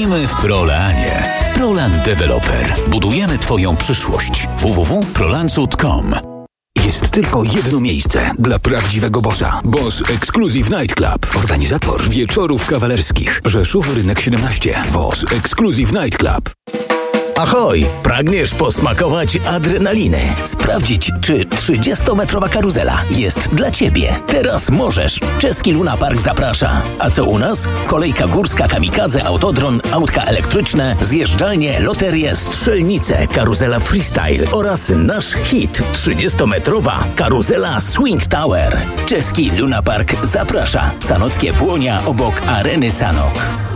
Budujemy w Prolanie. Prolan Developer. Budujemy Twoją przyszłość. www.prolancut.com. Jest tylko jedno miejsce dla prawdziwego bossa. Boss Exclusive Nightclub. Organizator wieczorów kawalerskich. Rzeszów, Rynek 17. Boss Exclusive Nightclub. Ahoj! Pragniesz posmakować adrenaliny? Sprawdzić, czy 30-metrowa karuzela jest dla Ciebie? Teraz możesz! Czeski Luna Park zaprasza. A co u nas? Kolejka górska, kamikadze, autodron, autka elektryczne, zjeżdżalnie, loterie, strzelnice, karuzela freestyle oraz nasz hit 30-metrowa karuzela Swing Tower. Czeski Luna Park zaprasza. Sanockie Płonia obok Areny Sanok.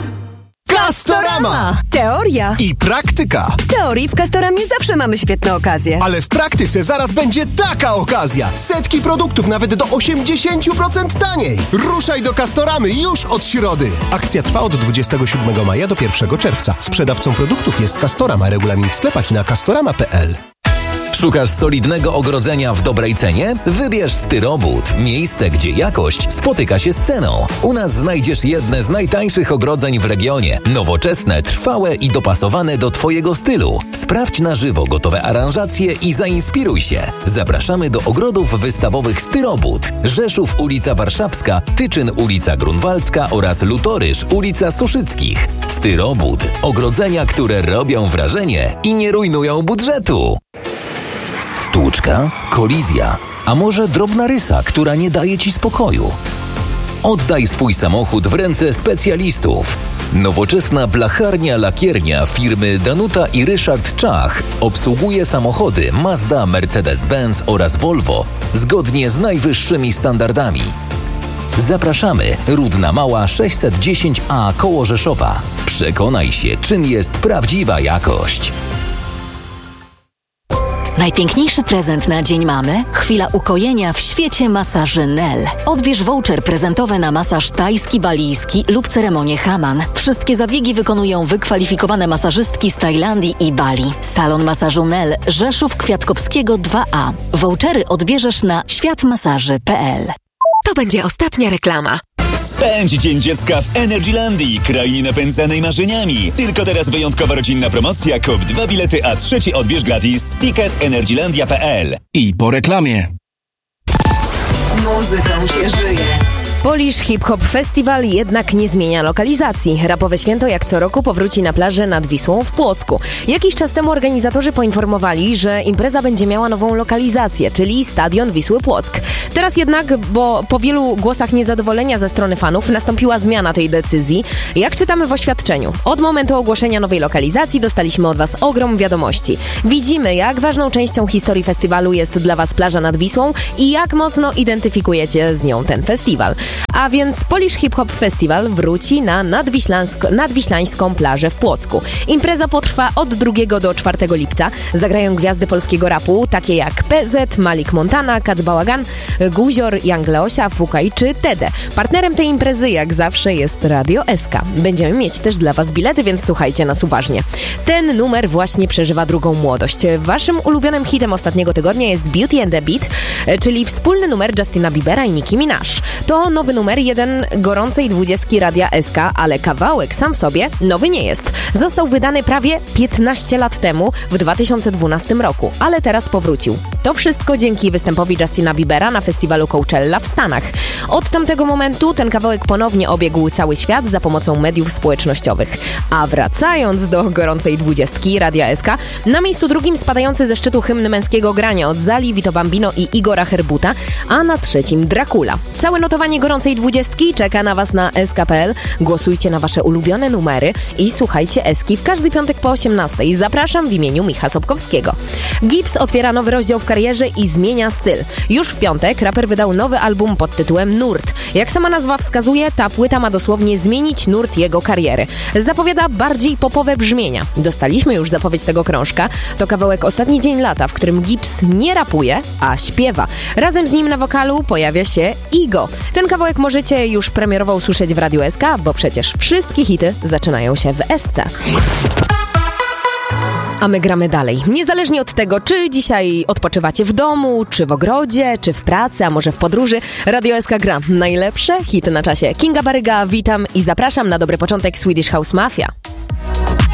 Castorama! Teoria I praktyka. W teorii w Castoramie zawsze mamy świetne okazje. Ale w praktyce zaraz będzie taka okazja. Setki produktów nawet do 80% taniej. Ruszaj do Castoramy już od środy. Akcja trwa od 27 maja do 1 czerwca. Sprzedawcą produktów jest Castorama. Regulamin w sklepach i na castorama.pl. Szukasz solidnego ogrodzenia w dobrej cenie? Wybierz Styrobud. Miejsce, gdzie jakość spotyka się z ceną. U nas znajdziesz jedne z najtańszych ogrodzeń w regionie. Nowoczesne, trwałe i dopasowane do Twojego stylu. Sprawdź na żywo gotowe aranżacje i zainspiruj się. Zapraszamy do ogrodów wystawowych Styrobud. Rzeszów, ulica Warszawska, Tyczyn, ulica Grunwaldzka oraz Lutorysz, ulica Suszyckich. Styrobud. Ogrodzenia, które robią wrażenie i nie rujnują budżetu. Stłuczka, kolizja, a może drobna rysa, która nie daje Ci spokoju? Oddaj swój samochód w ręce specjalistów. Nowoczesna blacharnia lakiernia firmy Danuta i Ryszard Czach obsługuje samochody Mazda, Mercedes-Benz oraz Volvo zgodnie z najwyższymi standardami. Zapraszamy, Rudna Mała 610A koło Rzeszowa. Przekonaj się, czym jest prawdziwa jakość. Najpiękniejszy prezent na Dzień Mamy? Chwila ukojenia w świecie masaży Nel. Odbierz voucher prezentowy na masaż tajski, balijski lub ceremonię Haman. Wszystkie zabiegi wykonują wykwalifikowane masażystki z Tajlandii i Bali. Salon masażu Nel, Rzeszów Kwiatkowskiego 2A. Vouchery odbierzesz na światmasaży.pl. To będzie ostatnia reklama. Spędź Dzień Dziecka w Energylandii, krainie napędzanej marzeniami. Tylko teraz wyjątkowa rodzinna promocja. Kup 2 bilety, a 3 odbierz gratis. Ticket energylandia.pl. I po reklamie. Muzyką się żyje. Polish Hip Hop Festival jednak nie zmienia lokalizacji. Rapowe święto jak co roku powróci na plażę nad Wisłą w Płocku. Jakiś czas temu organizatorzy poinformowali, że impreza będzie miała nową lokalizację, czyli Stadion Wisły Płock. Teraz jednak, bo po wielu głosach niezadowolenia ze strony fanów nastąpiła zmiana tej decyzji. Jak czytamy w oświadczeniu, od momentu ogłoszenia nowej lokalizacji dostaliśmy od Was ogrom wiadomości. Widzimy, jak ważną częścią historii festiwalu jest dla Was plaża nad Wisłą i jak mocno identyfikujecie z nią ten festiwal. A więc Polish Hip Hop Festival wróci na nadwiślańską plażę w Płocku. Impreza potrwa od 2 do 4 lipca. Zagrają gwiazdy polskiego rapu, takie jak PZ, Malik Montana, Kac Bałagan, Guzior, Young Leosia, Fukaj czy Tede. Partnerem tej imprezy jak zawsze jest Radio SK. Będziemy mieć też dla Was bilety, więc słuchajcie nas uważnie. Ten numer właśnie przeżywa drugą młodość. Waszym ulubionym hitem ostatniego tygodnia jest Beauty and the Beat, czyli wspólny numer Justina Biebera i Nicki Minaj. To nowy numer 1 gorącej 20 Radia SK, ale kawałek sam w sobie nowy nie jest. Został wydany prawie 15 lat temu, w 2012 roku, ale teraz powrócił. To wszystko dzięki występowi Justina Biebera na festiwalu Coachella w Stanach. Od tamtego momentu ten kawałek ponownie obiegł cały świat za pomocą mediów społecznościowych. A wracając do gorącej 20 Radia SK, na miejscu drugim spadający ze szczytu hymn męskiego grania od Zali, Vito Bambino i Igora Herbuta, a na trzecim Dracula. Całe notowanie gorącej 20 czeka na Was na sk.pl. Głosujcie na Wasze ulubione numery i słuchajcie Eski w każdy piątek po 18. Zapraszam w imieniu Micha Sobkowskiego. Gibbs otwiera nowy rozdział w karierze i zmienia styl. Już w piątek raper wydał nowy album pod tytułem Nurt. Jak sama nazwa wskazuje, ta płyta ma dosłownie zmienić nurt jego kariery. Zapowiada bardziej popowe brzmienia. Dostaliśmy już zapowiedź tego krążka. To kawałek Ostatni dzień lata, w którym Gibbs nie rapuje, a śpiewa. Razem z nim na wokalu pojawia się Igo. Ten kawałek możecie już premierowo usłyszeć w Radiu SK, bo przecież wszystkie hity zaczynają się w SC. A my gramy dalej. Niezależnie od tego, czy dzisiaj odpoczywacie w domu, czy w ogrodzie, czy w pracy, a może w podróży, Radio SK gra najlepsze hity na czasie. Kinga Baryga, witam i zapraszam na dobry początek Swedish House Mafia.